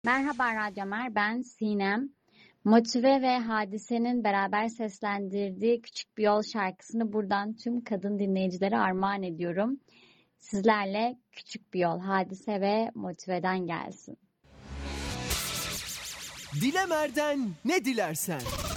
Merhaba Radyomer, ben Sinem. Motive ve Hadise'nin beraber seslendirdiği Küçük Bir Yol şarkısını buradan tüm kadın dinleyicilere armağan ediyorum. Sizlerle Küçük Bir Yol, Hadise ve Motive'den gelsin. Dilemer'den ne dilersen.